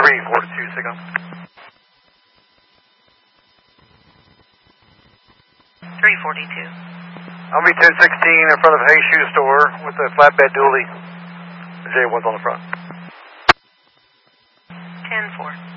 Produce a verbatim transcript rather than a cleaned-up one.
three forty-two, SIGCOM. three forty-two. I'll be ten sixteen in front of Hayes Shoe Store with the flatbed dually. The J one's on the front. ten four.